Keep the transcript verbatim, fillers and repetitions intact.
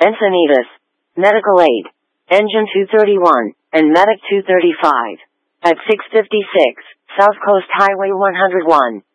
Encinitas, Medical Aid, Engine two thirty-one, and Medic two thirty-five. At six fifty-six, South Coast Highway one oh one.